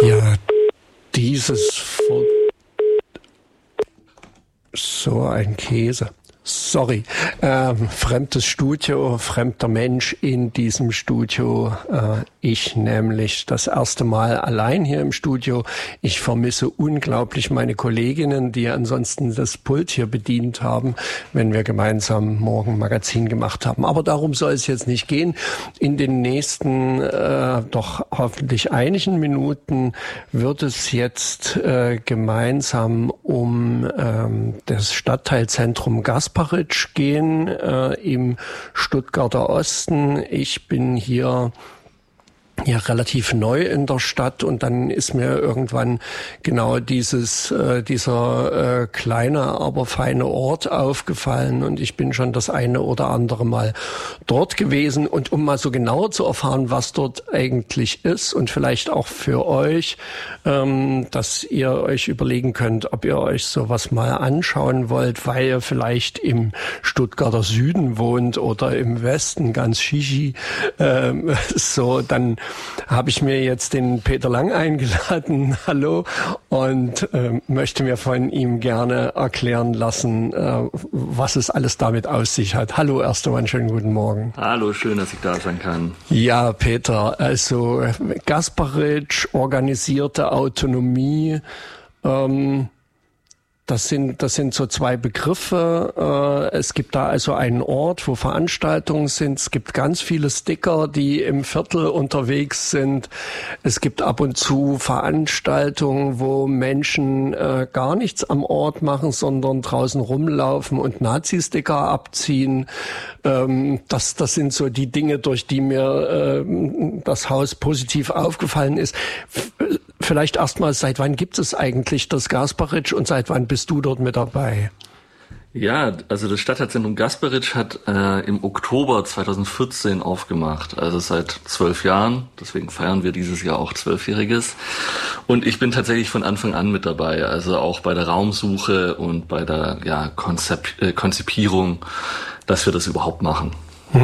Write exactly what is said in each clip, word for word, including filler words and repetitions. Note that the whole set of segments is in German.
Ja, dieses Ver so ein Käse. Sorry, ähm, fremdes Studio, fremder Mensch in diesem Studio. Äh, ich nämlich das erste Mal allein hier im Studio. Ich vermisse unglaublich meine Kolleginnen, die ansonsten das Pult hier bedient haben, wenn wir gemeinsam morgen Magazin gemacht haben. Aber darum soll es jetzt nicht gehen. In den nächsten äh, doch hoffentlich einigen Minuten wird es jetzt äh, gemeinsam um ähm, das Stadtteilzentrum Gasparitsch gehen äh, im Stuttgarter Osten. Ich bin hier ja relativ neu in der Stadt und dann ist mir irgendwann genau dieses äh, dieser äh, kleine, aber feine Ort aufgefallen und ich bin schon das eine oder andere Mal dort gewesen. Und um mal so genauer zu erfahren, was dort eigentlich ist und vielleicht auch für euch, ähm, dass ihr euch überlegen könnt, ob ihr euch sowas mal anschauen wollt, weil ihr vielleicht im Stuttgarter Süden wohnt oder im Westen ganz shishi, ähm, so, dann habe ich mir jetzt den Peter Lang eingeladen. Hallo. Und äh, möchte mir von ihm gerne erklären lassen, äh, was es alles damit aus sich hat. Hallo, erst einmal einen schönen guten Morgen. Hallo, schön, dass ich da sein kann. Ja, Peter, also Gasparitsch, organisierte Autonomie, ähm, Das sind, das sind so zwei Begriffe. Es gibt da also einen Ort, wo Veranstaltungen sind. Es gibt ganz viele Sticker, die im Viertel unterwegs sind. Es gibt ab und zu Veranstaltungen, wo Menschen äh, gar nichts am Ort machen, sondern draußen rumlaufen und Nazi-Sticker abziehen. Ähm, das, das sind so die Dinge, durch die mir äh, das Haus positiv aufgefallen ist. Vielleicht erstmal, seit wann gibt es eigentlich das Gasparitsch und seit wann bist du dort mit dabei? Ja, also das Stadtteilzentrum Gasparitsch hat äh, im Oktober zweitausendvierzehn aufgemacht, also seit zwölf Jahren. Deswegen feiern wir dieses Jahr auch Zwölfjähriges. Und ich bin tatsächlich von Anfang an mit dabei, also auch bei der Raumsuche und bei der ja, Konzep- äh, Konzipierung, dass wir das überhaupt machen.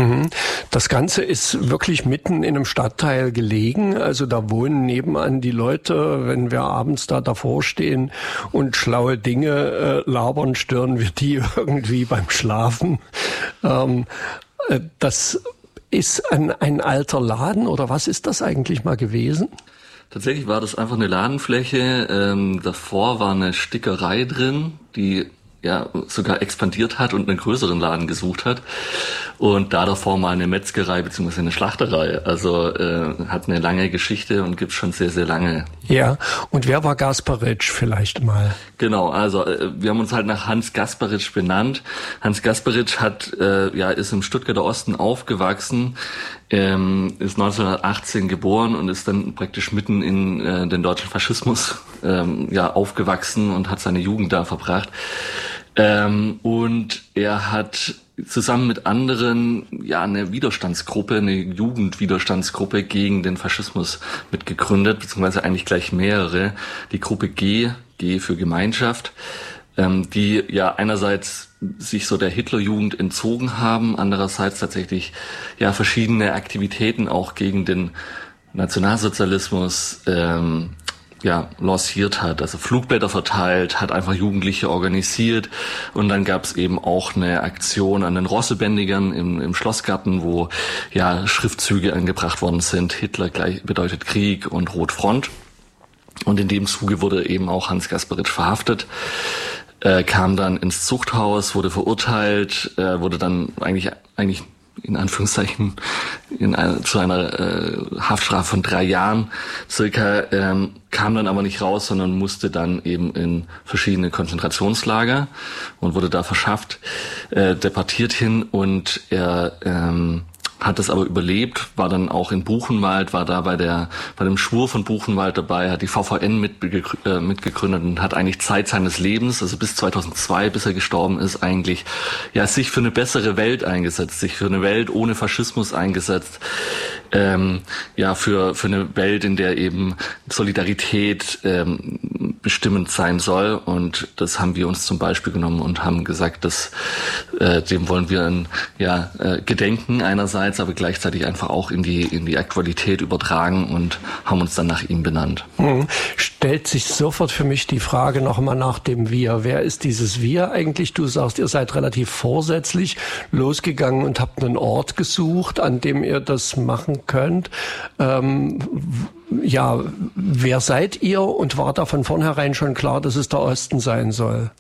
Das Ganze ist wirklich mitten in einem Stadtteil gelegen. Also da wohnen nebenan die Leute. Wenn wir abends da davor stehen und schlaue Dinge äh, labern, stören wir die irgendwie beim Schlafen. Ähm, äh, das ist ein, ein alter Laden oder was ist das eigentlich mal gewesen? Tatsächlich war das einfach eine Ladenfläche. Ähm, davor war eine Stickerei drin, die ja sogar expandiert hat und einen größeren Laden gesucht hat. Und da davor mal eine Metzgerei bzw. eine Schlachterei. Also äh, hat eine lange Geschichte und gibt's schon sehr, sehr lange. Ja, und wer war Gasparitsch vielleicht mal? Genau, also äh, wir haben uns halt nach Hans Gasparitsch benannt. Hans Gasparitsch hat äh, ja ist im Stuttgarter Osten aufgewachsen, ähm, ist neunzehnhundertachtzehn geboren und ist dann praktisch mitten in äh, den deutschen Faschismus ähm, ja aufgewachsen und hat seine Jugend da verbracht. Ähm, und er hat zusammen mit anderen ja eine Widerstandsgruppe, eine Jugendwiderstandsgruppe gegen den Faschismus mitgegründet, beziehungsweise eigentlich gleich mehrere. Die Gruppe G, G für Gemeinschaft, ähm, die ja einerseits sich so der Hitlerjugend entzogen haben, andererseits tatsächlich ja verschiedene Aktivitäten auch gegen den Nationalsozialismus ähm, ja lanciert hat, also Flugblätter verteilt, hat einfach Jugendliche organisiert und dann gab es eben auch eine Aktion an den Rossebändigern im, im Schlossgarten, wo ja Schriftzüge angebracht worden sind, Hitler gleich bedeutet Krieg und Rotfront, und in dem Zuge wurde eben auch Hans Gasparitsch verhaftet, äh, kam dann ins Zuchthaus, wurde verurteilt, äh, wurde dann eigentlich eigentlich in Anführungszeichen in eine, zu einer äh, Haftstrafe von drei Jahren circa, ähm, kam dann aber nicht raus, sondern musste dann eben in verschiedene Konzentrationslager und wurde da verschafft, äh, deportiert hin, und er ähm, hat das aber überlebt, war dann auch in Buchenwald, war da bei der bei dem Schwur von Buchenwald dabei, hat die V V N mitgegründet, äh, mitgegründet und hat eigentlich Zeit seines Lebens, also bis zweitausendzwei, bis er gestorben ist, eigentlich ja sich für eine bessere Welt eingesetzt, sich für eine Welt ohne Faschismus eingesetzt, ähm, ja für für eine Welt, in der eben Solidarität ähm, bestimmend sein soll. Und das haben wir uns zum Beispiel genommen und haben gesagt, dass äh, dem wollen wir ein, ja, äh, gedenken einerseits, aber gleichzeitig einfach auch in die in die Aktualität übertragen und haben uns dann nach ihm benannt. Hm. Stellt sich sofort für mich die Frage nochmal nach dem Wir. Wer ist dieses Wir eigentlich? Du sagst, ihr seid relativ vorsätzlich losgegangen und habt einen Ort gesucht, an dem ihr das machen könnt. Ähm, ja, wer seid ihr und war da von vornherein schon klar, dass es der Osten sein soll?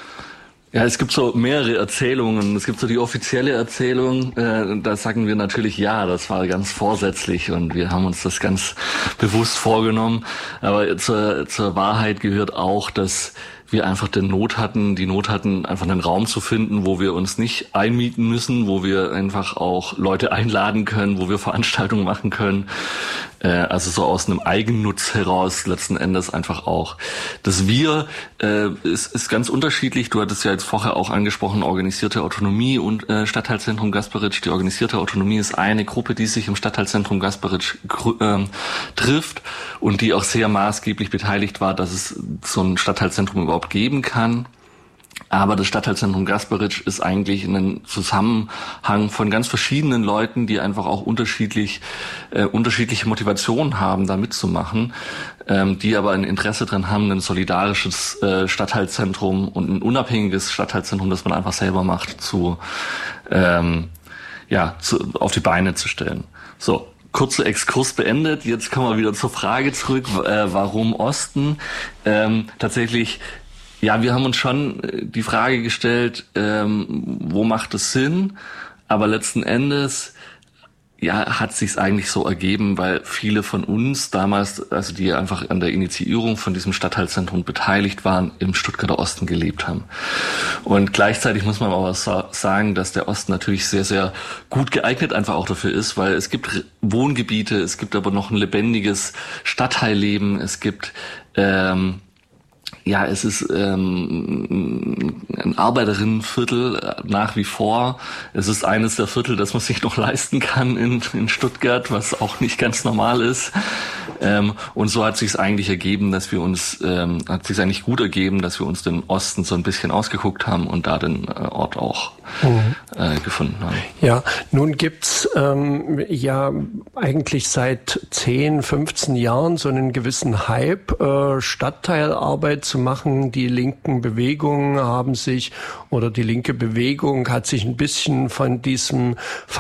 Ja, es gibt so mehrere Erzählungen. Es gibt so die offizielle Erzählung, äh, da sagen wir natürlich, ja, das war ganz vorsätzlich und wir haben uns das ganz bewusst vorgenommen. Aber zur, zur Wahrheit gehört auch, dass wir einfach den Not hatten, die Not hatten, einfach einen Raum zu finden, wo wir uns nicht einmieten müssen, wo wir einfach auch Leute einladen können, wo wir Veranstaltungen machen können. Äh, also so aus einem Eigennutz heraus letzten Endes einfach auch. Das Wir äh, ist, ist ganz unterschiedlich. Du hattest ja jetzt vorher auch angesprochen, organisierte Autonomie und äh, Stadtteilzentrum Gasperitsch. Die organisierte Autonomie ist eine Gruppe, die sich im Stadtteilzentrum Gasperitsch äh, trifft und die auch sehr maßgeblich beteiligt war, dass es so ein Stadtteilzentrum überhaupt geben kann. Aber das Stadtteilzentrum Gasperitsch ist eigentlich ein Zusammenhang von ganz verschiedenen Leuten, die einfach auch unterschiedlich äh, unterschiedliche Motivationen haben, da mitzumachen, ähm, die aber ein Interesse dran haben, ein solidarisches äh, Stadtteilzentrum und ein unabhängiges Stadtteilzentrum, das man einfach selber macht, zu ähm, ja zu, auf die Beine zu stellen. So. Kurzer Exkurs beendet. Jetzt kommen wir wieder zur Frage zurück, äh, warum Osten? Ähm, tatsächlich, ja, wir haben uns schon die Frage gestellt, ähm, wo macht es Sinn? Aber letzten Endes, ja, hat sich's eigentlich so ergeben, weil viele von uns damals, also die einfach an der Initiierung von diesem Stadtteilzentrum beteiligt waren, im Stuttgarter Osten gelebt haben. Und gleichzeitig muss man aber sagen, dass der Osten natürlich sehr, sehr gut geeignet einfach auch dafür ist, weil es gibt Wohngebiete, es gibt aber noch ein lebendiges Stadtteilleben, es gibt ähm, ja, es ist ähm, ein Arbeiterinnenviertel nach wie vor. Es ist eines der Viertel, das man sich noch leisten kann in, in Stuttgart, was auch nicht ganz normal ist. Ähm, und so hat sich es eigentlich ergeben, dass wir uns, ähm, hat sich eigentlich gut ergeben, dass wir uns den Osten so ein bisschen ausgeguckt haben und da den äh, Ort auch mhm. äh, gefunden haben. Ja, nun gibt's ähm, ja eigentlich seit zehn, fünfzehn Jahren so einen gewissen Hype, äh, Stadtteilarbeit zu machen. Die linken Bewegungen haben sich, oder die linke Bewegung hat sich ein bisschen von diesem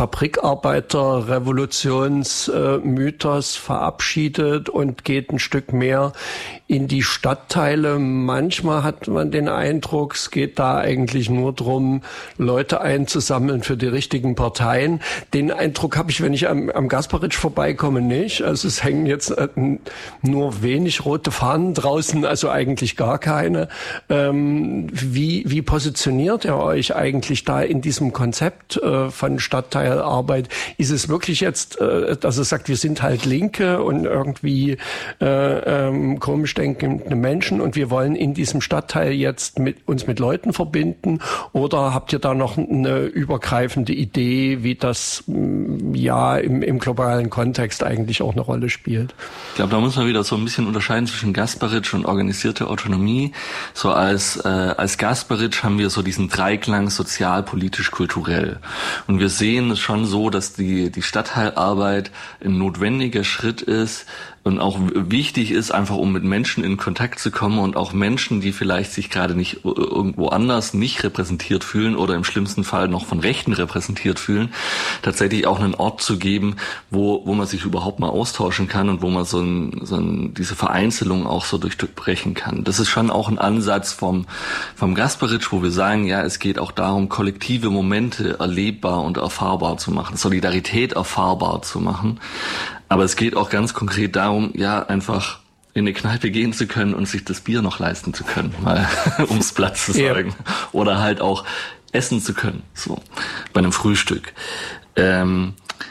Fabrikarbeiter-Revolutionsmythos äh, verabschiedet und geht ein Stück mehr in die Stadtteile. Manchmal hat man den Eindruck, es geht da eigentlich nur drum, Leute einzusammeln für die richtigen Parteien. Den Eindruck habe ich, wenn ich am, am Gasperitsch vorbeikomme, nicht. Also es hängen jetzt äh, nur wenig rote Fahnen draußen, also eigentlich gar keine. Ähm, wie, wie positioniert ihr euch eigentlich da in diesem Konzept äh, von Stadtteilarbeit? Ist es wirklich jetzt, äh, dass es sagt, wir sind halt Linke und irgendwie äh, ähm, komisch denkende Menschen und wir wollen in diesem Stadtteil jetzt mit uns mit Leuten verbinden? Oder habt ihr da noch eine übergreifende Idee, wie das ja im, im globalen Kontext eigentlich auch eine Rolle spielt? Ich glaube, da muss man wieder so ein bisschen unterscheiden zwischen Gasperitsch und organisierte Autonomie. So als äh, als Gasperitsch haben wir so diesen Dreiklang sozial, politisch, kulturell. Und wir sehen es schon so, dass die die Stadtteilarbeit ein notwendiger Schritt ist und auch wichtig ist, einfach um mit Menschen in Kontakt zu kommen und auch Menschen, die vielleicht sich gerade nicht irgendwo anders nicht repräsentiert fühlen oder im schlimmsten Fall noch von Rechten repräsentiert fühlen, tatsächlich auch einen Ort zu geben, wo wo man sich überhaupt mal austauschen kann und wo man so, ein, so ein, diese Vereinzelung auch so durchbrechen kann. Das ist schon auch ein Ansatz vom vom Gasperitsch, wo wir sagen, ja, es geht auch darum, kollektive Momente erlebbar und erfahrbar zu machen, Solidarität erfahrbar zu machen. Aber es geht auch ganz konkret darum, ja, einfach in eine Kneipe gehen zu können und sich das Bier noch leisten zu können, mal ums Platz zu sagen. Ja. Oder halt auch essen zu können, so bei einem Frühstück. Ähm,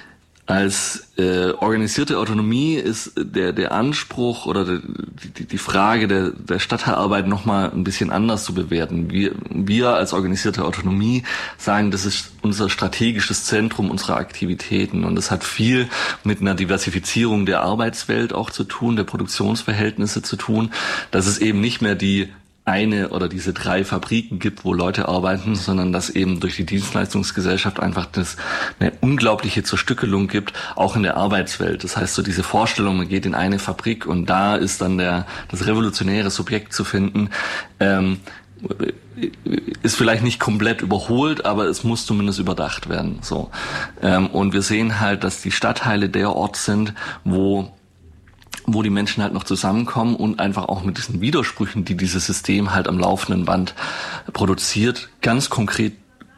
Als äh, organisierte Autonomie ist der der Anspruch oder die, die, die Frage der, der Stadtteilarbeit nochmal ein bisschen anders zu bewerten. Wir, wir als organisierte Autonomie sagen, das ist unser strategisches Zentrum unserer Aktivitäten und das hat viel mit einer Diversifizierung der Arbeitswelt auch zu tun, der Produktionsverhältnisse zu tun, dass es eben nicht mehr die eine oder diese drei Fabriken gibt, wo Leute arbeiten, sondern dass eben durch die Dienstleistungsgesellschaft einfach das eine unglaubliche Zerstückelung gibt, auch in der Arbeitswelt. Das heißt, so diese Vorstellung, man geht in eine Fabrik und da ist dann der das revolutionäre Subjekt zu finden, ähm, ist vielleicht nicht komplett überholt, aber es muss zumindest überdacht werden. So ähm, und wir sehen halt, dass die Stadtteile der Ort sind, wo wo die Menschen halt noch zusammenkommen und einfach auch mit diesen Widersprüchen, die dieses System halt am laufenden Band produziert, ganz konkret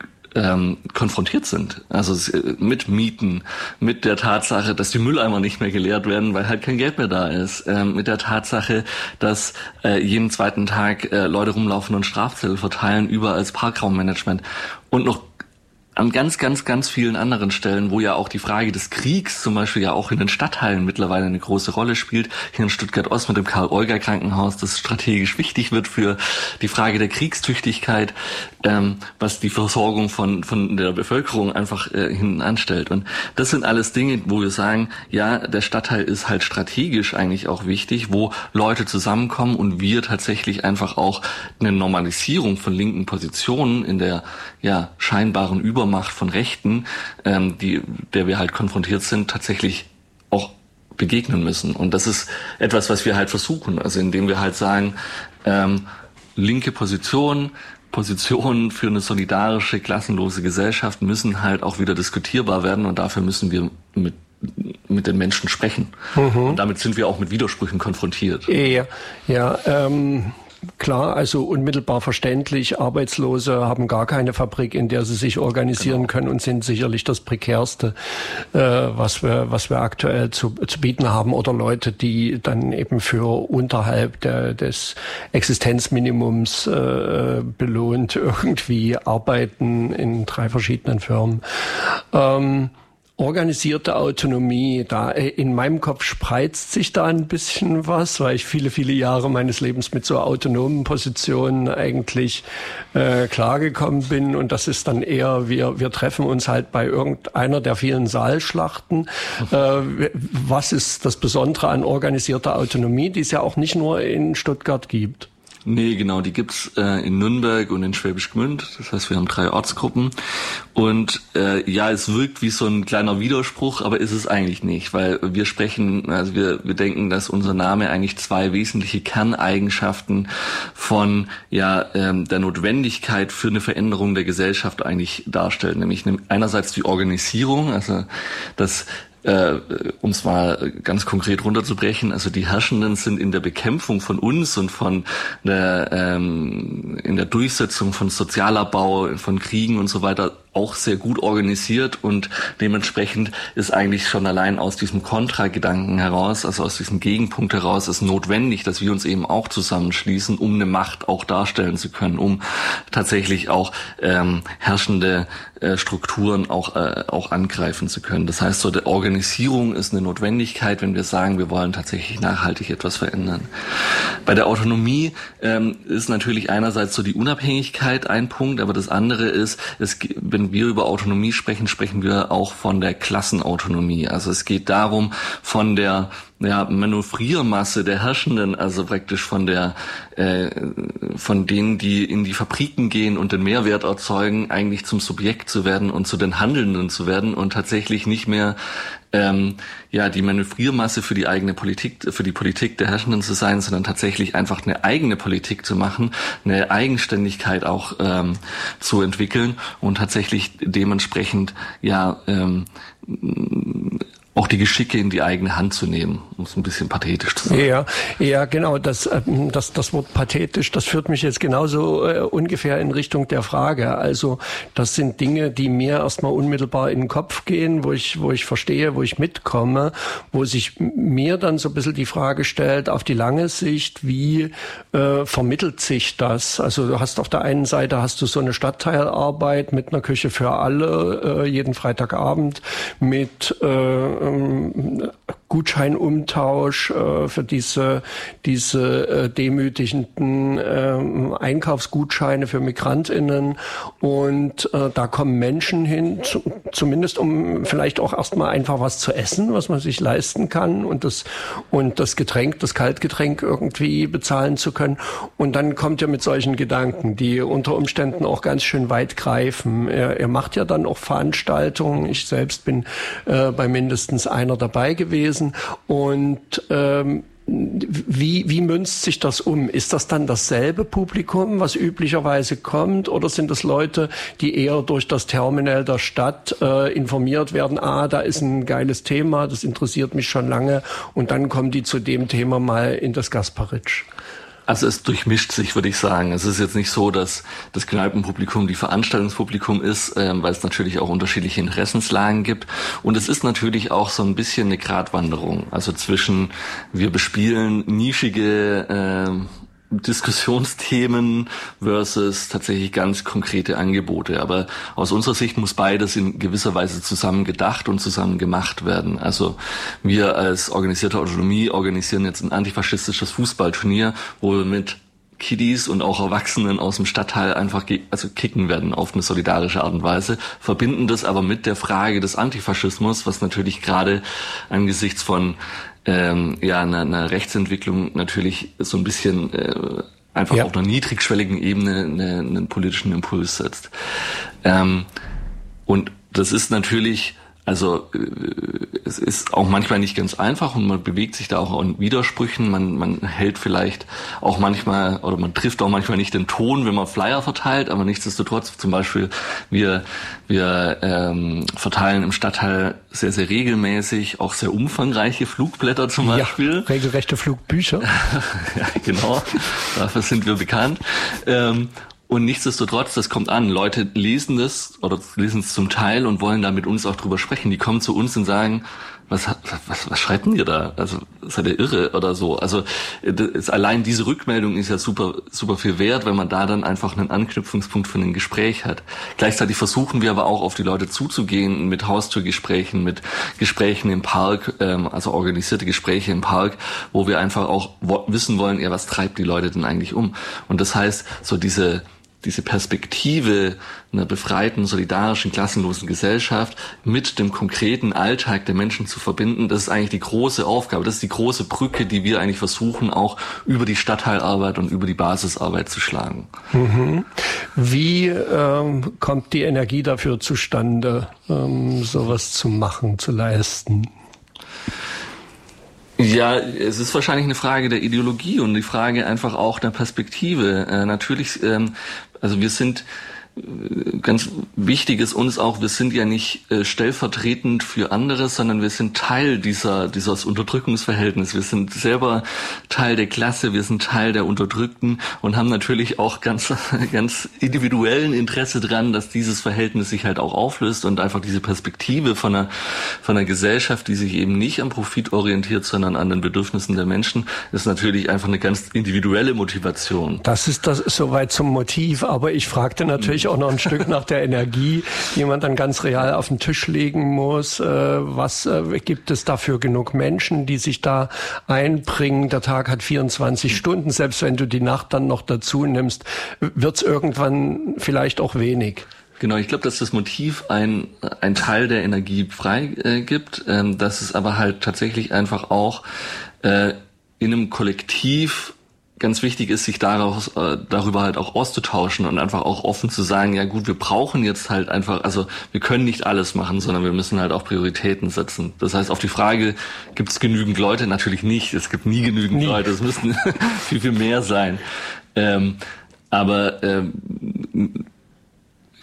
ähm, konfrontiert sind. Also mit Mieten, mit der Tatsache, dass die Mülleimer nicht mehr geleert werden, weil halt kein Geld mehr da ist, ähm, mit der Tatsache, dass äh, jeden zweiten Tag äh, Leute rumlaufen und Strafzettel verteilen, überall als Parkraummanagement und noch an ganz, ganz, ganz vielen anderen Stellen, wo ja auch die Frage des Kriegs zum Beispiel ja auch in den Stadtteilen mittlerweile eine große Rolle spielt. Hier in Stuttgart-Ost mit dem Karl-Euger-Krankenhaus, das strategisch wichtig wird für die Frage der Kriegstüchtigkeit, ähm, was die Versorgung von von der Bevölkerung einfach äh, hinten anstellt. Und das sind alles Dinge, wo wir sagen, ja, der Stadtteil ist halt strategisch eigentlich auch wichtig, wo Leute zusammenkommen und wir tatsächlich einfach auch eine Normalisierung von linken Positionen in der ja scheinbaren Übermacht von Rechten, ähm, die, der wir halt konfrontiert sind, tatsächlich auch begegnen müssen. Und das ist etwas, was wir halt versuchen. Also indem wir halt sagen, ähm, linke Positionen, Positionen für eine solidarische, klassenlose Gesellschaft müssen halt auch wieder diskutierbar werden und dafür müssen wir mit mit den Menschen sprechen. Mhm. Und damit sind wir auch mit Widersprüchen konfrontiert. Ja, ja, ähm klar, also unmittelbar verständlich, Arbeitslose haben gar keine Fabrik, in der sie sich organisieren genau. können und sind sicherlich das Prekärste, äh, was wir was wir aktuell zu, zu bieten haben. Oder Leute, die dann eben für unterhalb der, des Existenzminimums äh, belohnt irgendwie arbeiten in drei verschiedenen Firmen. Ähm, Organisierte Autonomie, da in meinem Kopf spreizt sich da ein bisschen was, weil ich viele, viele Jahre meines Lebens mit so autonomen Positionen eigentlich äh, klargekommen bin. Und das ist dann eher, wir wir treffen uns halt bei irgendeiner der vielen Saalschlachten. Äh, was ist das Besondere an organisierter Autonomie, die es ja auch nicht nur in Stuttgart gibt? Nee, genau, die gibt's äh, in Nürnberg und in Schwäbisch Gmünd. Das heißt, wir haben drei Ortsgruppen. Und äh, ja, es wirkt wie so ein kleiner Widerspruch, aber ist es eigentlich nicht, weil wir sprechen, also wir wir denken, dass unser Name eigentlich zwei wesentliche Kerneigenschaften von ja ähm, der Notwendigkeit für eine Veränderung der Gesellschaft eigentlich darstellt. Nämlich einerseits die Organisierung, also das Äh, um es mal ganz konkret runterzubrechen, also die Herrschenden sind in der Bekämpfung von uns und von der ähm, in der Durchsetzung von Sozialabbau, von Kriegen und so weiter auch sehr gut organisiert und dementsprechend ist eigentlich schon allein aus diesem Kontragedanken heraus, also aus diesem Gegenpunkt heraus, ist notwendig, dass wir uns eben auch zusammenschließen, um eine Macht auch darstellen zu können, um tatsächlich auch ähm, herrschende äh, Strukturen auch äh, auch angreifen zu können. Das heißt, so die Organisierung ist eine Notwendigkeit, wenn wir sagen, wir wollen tatsächlich nachhaltig etwas verändern. Bei der Autonomie ähm, ist natürlich einerseits so die Unabhängigkeit ein Punkt, aber das andere ist, es wenn wir über Autonomie sprechen, sprechen wir auch von der Klassenautonomie. Also es geht darum, von der ja, Manövriermasse der Herrschenden, also praktisch von der äh, von denen, die in die Fabriken gehen und den Mehrwert erzeugen, eigentlich zum Subjekt zu werden und zu den Handelnden zu werden und tatsächlich nicht mehr ähm, ja die Manövriermasse für die eigene Politik, für die Politik der Herrschenden zu sein, sondern tatsächlich einfach eine eigene Politik zu machen, eine Eigenständigkeit auch ähm, zu entwickeln und tatsächlich dementsprechend ja ähm, auch die Geschicke in die eigene Hand zu nehmen. um es ein bisschen pathetisch zu sagen. Ja, ja, genau. Das, das, das Wort pathetisch, das führt mich jetzt genauso äh, ungefähr in Richtung der Frage. Also das sind Dinge, die mir erstmal unmittelbar in den Kopf gehen, wo ich, wo ich verstehe, wo ich mitkomme, wo sich mir dann so ein bisschen die Frage stellt, auf die lange Sicht, wie äh, vermittelt sich das? Also du hast auf der einen Seite hast du so eine Stadtteilarbeit mit einer Küche für alle, äh, jeden Freitagabend, mit äh, ähm, Gutscheinumtausch äh, für diese diese äh, demütigenden äh, Einkaufsgutscheine für MigrantInnen, und äh, da kommen Menschen hin, zu, zumindest um vielleicht auch erstmal einfach was zu essen, was man sich leisten kann, und das und das Getränk, das Kaltgetränk irgendwie bezahlen zu können, und dann kommt er mit solchen Gedanken, die unter Umständen auch ganz schön weit greifen. Er, er macht ja dann auch Veranstaltungen. Ich selbst bin äh, bei mindestens einer dabei gewesen. Und ähm, wie, wie münzt sich das um? Ist das dann dasselbe Publikum, was üblicherweise kommt, oder sind es Leute, die eher durch das Terminal der Stadt äh, informiert werden, ah, da ist ein geiles Thema, das interessiert mich schon lange, und dann kommen die zu dem Thema mal in das Gasparitsch? Also es durchmischt sich, würde ich sagen. Es ist jetzt nicht so, dass das Kneipenpublikum die Veranstaltungspublikum ist, ähm, weil es natürlich auch unterschiedliche Interessenslagen gibt. Und es ist natürlich auch so ein bisschen eine Gratwanderung. Also zwischen, wir bespielen nischige äh, Diskussionsthemen versus tatsächlich ganz konkrete Angebote. Aber aus unserer Sicht muss beides in gewisser Weise zusammen gedacht und zusammen gemacht werden. Also wir als organisierte Autonomie organisieren jetzt ein antifaschistisches Fußballturnier, wo wir mit Kiddies und auch Erwachsenen aus dem Stadtteil einfach ge- also kicken werden auf eine solidarische Art und Weise, verbinden das aber mit der Frage des Antifaschismus, was natürlich gerade angesichts von ähm, ja einer, einer Rechtsentwicklung natürlich so ein bisschen äh, einfach ja. auf einer niedrigschwelligen Ebene eine, einen politischen Impuls setzt. Ähm, und das ist natürlich, also es ist auch manchmal nicht ganz einfach, und man bewegt sich da auch in Widersprüchen. Man, man hält vielleicht auch manchmal, oder man trifft auch manchmal nicht den Ton, wenn man Flyer verteilt, aber nichtsdestotrotz, zum Beispiel, wir, wir ähm, verteilen im Stadtteil sehr, sehr regelmäßig auch sehr umfangreiche Flugblätter zum Beispiel. Ja, regelrechte Flugbücher. Ja, genau, dafür sind wir bekannt. Ähm, Und nichtsdestotrotz, das kommt an. Leute lesen das oder lesen es zum Teil und wollen da mit uns auch drüber sprechen. Die kommen zu uns und sagen, was, was, was schreibt denn ihr da? Also, seid ihr irre oder so? Also, das, allein diese Rückmeldung ist ja super, super viel wert, weil man da dann einfach einen Anknüpfungspunkt für ein Gespräch hat. Gleichzeitig versuchen wir aber auch auf die Leute zuzugehen mit Haustürgesprächen, mit Gesprächen im Park, ähm, also organisierte Gespräche im Park, wo wir einfach auch wo- wissen wollen, ja, was treibt die Leute denn eigentlich um? Und das heißt, so diese, diese Perspektive einer befreiten, solidarischen, klassenlosen Gesellschaft mit dem konkreten Alltag der Menschen zu verbinden, das ist eigentlich die große Aufgabe, das ist die große Brücke, die wir eigentlich versuchen, auch über die Stadtteilarbeit und über die Basisarbeit zu schlagen. Mhm. Wie ähm, kommt die Energie dafür zustande, ähm, sowas zu machen, zu leisten? Ja, es ist wahrscheinlich eine Frage der Ideologie und die Frage einfach auch der Perspektive. Äh, natürlich, ähm, also wir sind, äh, ganz wichtig ist uns auch, wir sind ja nicht äh, stellvertretend für andere, sondern wir sind Teil dieser dieses Unterdrückungsverhältnisses. Wir sind selber Teil der Klasse, wir sind Teil der Unterdrückten und haben natürlich auch ganz ganz individuellen Interesse dran, dass dieses Verhältnis sich halt auch auflöst und einfach diese Perspektive von einer von einer Gesellschaft, die sich eben nicht am Profit orientiert, sondern an den Bedürfnissen der Menschen, ist natürlich einfach eine ganz individuelle Motivation. Das ist das soweit zum Motiv, aber ich fragte natürlich auch noch ein Stück nach der Energie, die man dann ganz real auf den Tisch legen muss. Äh, was äh, gibt es dafür genug Menschen, die sich da einbringen? Der Tag hat vierundzwanzig Stunden, selbst wenn du die Nacht dann noch dazu nimmst, wird's irgendwann vielleicht auch wenig. Genau, ich glaube, dass das Motiv ein ein Teil der Energie frei äh, gibt, ähm, dass es aber halt tatsächlich einfach auch äh, in einem Kollektiv ganz wichtig ist, sich daraus, äh, darüber halt auch auszutauschen und einfach auch offen zu sagen, ja gut, wir brauchen jetzt halt einfach, also wir können nicht alles machen, sondern wir müssen halt auch Prioritäten setzen. Das heißt, auf die Frage, gibt es genügend Leute? Natürlich nicht. Es gibt nie genügend nie. Leute. Es müssten viel, viel mehr sein. Ähm, aber ähm,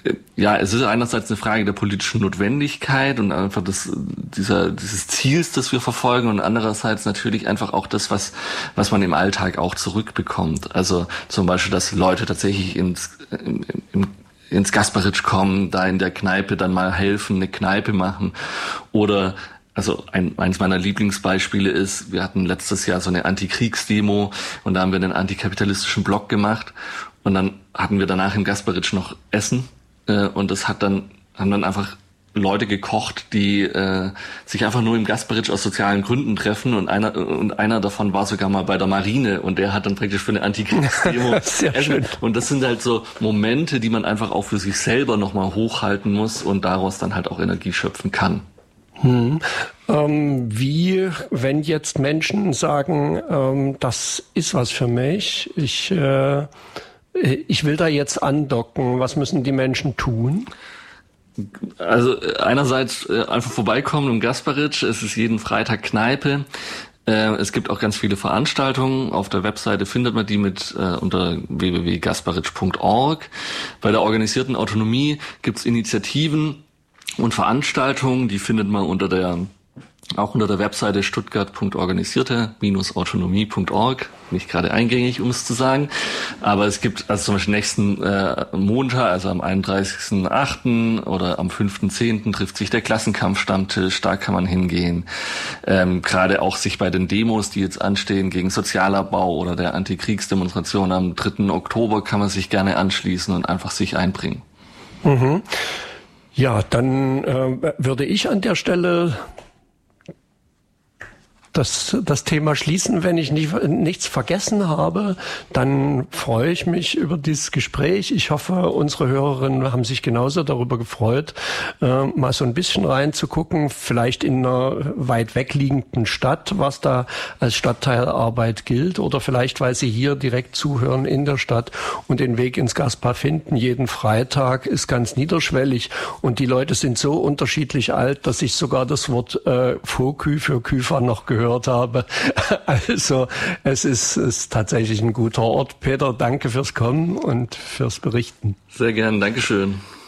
ja, es ist einerseits eine Frage der politischen Notwendigkeit und einfach des, dieser, dieses Ziels, das wir verfolgen, und andererseits natürlich einfach auch das, was, was man im Alltag auch zurückbekommt. Also zum Beispiel, dass Leute tatsächlich ins, im, im, ins Gasparitsch kommen, da in der Kneipe dann mal helfen, eine Kneipe machen. Oder, also ein, eins meiner Lieblingsbeispiele ist, wir hatten letztes Jahr so eine Antikriegsdemo und da haben wir einen antikapitalistischen Blog gemacht und dann hatten wir danach im Gasparitsch noch Essen. Und das hat dann, haben dann einfach Leute gekocht, die äh, sich einfach nur im Gasparitsch aus sozialen Gründen treffen, und einer und einer davon war sogar mal bei der Marine und der hat dann praktisch für eine Antikriegsdemo Sehr schön. Und das sind halt so Momente, die man einfach auch für sich selber nochmal hochhalten muss und daraus dann halt auch Energie schöpfen kann. Hm. Ähm, wie, wenn jetzt Menschen sagen, ähm, das ist was für mich, ich äh, Ich will da jetzt andocken. Was müssen die Menschen tun? Also einerseits einfach vorbeikommen im Gasparitsch. Es ist jeden Freitag Kneipe. Es gibt auch ganz viele Veranstaltungen. Auf der Webseite findet man die mit äh, unter w w w punkt gasparitsch punkt org. Bei der organisierten Autonomie gibt's Initiativen und Veranstaltungen. Die findet man unter der auch unter der Webseite stuttgart punkt organisierte autonomie punkt org, nicht gerade eingängig, um es zu sagen. Aber es gibt also zum Beispiel nächsten äh, Montag, also am einunddreißigsten achten oder am fünften zehnten trifft sich der Klassenkampfstammtisch, da kann man hingehen. Ähm, gerade auch sich bei den Demos, die jetzt anstehen, gegen Sozialabbau oder der Antikriegsdemonstration am dritten Oktober kann man sich gerne anschließen und einfach sich einbringen. Mhm. Ja, dann äh, würde ich an der Stelle Das, das Thema schließen. Wenn ich nicht, nichts vergessen habe, dann freue ich mich über dieses Gespräch. Ich hoffe, unsere Hörerinnen haben sich genauso darüber gefreut, äh, mal so ein bisschen reinzugucken, vielleicht in einer weit wegliegenden Stadt, was da als Stadtteilarbeit gilt, oder vielleicht, weil sie hier direkt zuhören in der Stadt und den Weg ins Gaspa finden. Jeden Freitag ist ganz niederschwellig und die Leute sind so unterschiedlich alt, dass ich sogar das Wort äh, Fokü für Küfer noch gehört habe. Also es ist, ist tatsächlich ein guter Ort. Peter, danke fürs Kommen und fürs Berichten. Sehr gern, Dankeschön.